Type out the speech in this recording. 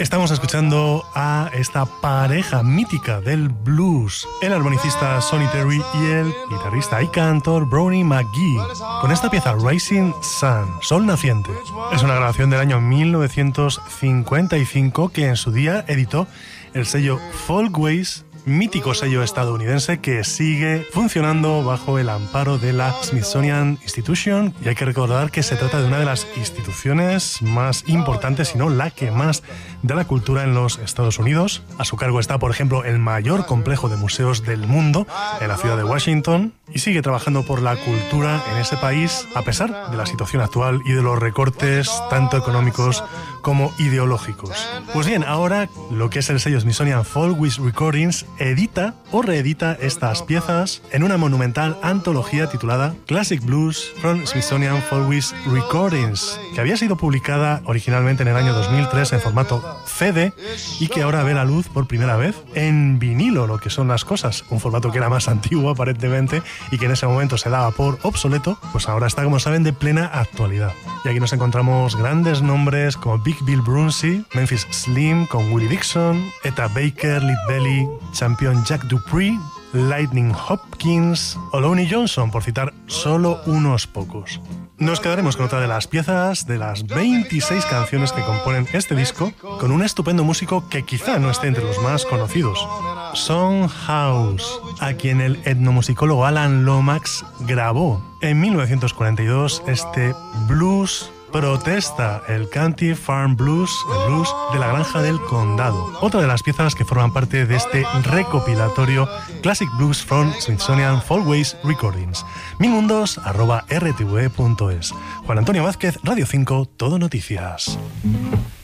Estamos escuchando a esta pareja mítica del blues, el armonicista Sonny Terry y el guitarrista y cantor Brownie McGhee, con esta pieza Rising Sun, Sol Naciente. Es una grabación del año 1955 que en su día editó el sello Folkways, mítico sello estadounidense que sigue funcionando bajo el amparo de la Smithsonian Institution, y hay que recordar que se trata de una de las instituciones más importantes, si no la que más, de la cultura en los Estados Unidos. A su cargo está, por ejemplo, el mayor complejo de museos del mundo en la ciudad de Washington, y sigue trabajando por la cultura en ese país a pesar de la situación actual y de los recortes tanto económicos como ideológicos. Pues bien, ahora lo que es el sello Smithsonian Folkways Recordings edita o reedita estas piezas en una monumental antología titulada Classic Blues from Smithsonian Folkways Recordings, que había sido publicada originalmente en el año 2003 en formato CD y que ahora ve la luz por primera vez en vinilo, lo que son las cosas, un formato que era más antiguo aparentemente y que en ese momento se daba por obsoleto, pues ahora está, como saben, de plena actualidad. Y aquí nos encontramos grandes nombres como Big Bill Brunsey, Memphis Slim con Willie Dixon, Etta Baker, Lead Belly, Champion Jack Dupree, Lightning Hopkins o Lonnie Johnson, por citar solo unos pocos. Nos quedaremos con otra de las piezas de las 26 canciones que componen este disco, con un estupendo músico que quizá no esté entre los más conocidos, Son House, a quien el etnomusicólogo Alan Lomax grabó en 1942 este blues protesta, el Country Farm Blues, el blues de la granja del condado. Otra de las piezas que forman parte de este recopilatorio Classic Blues from Smithsonian Folkways Recordings. milmundos@rtve.es. Juan Antonio Vázquez, Radio 5, Todo Noticias.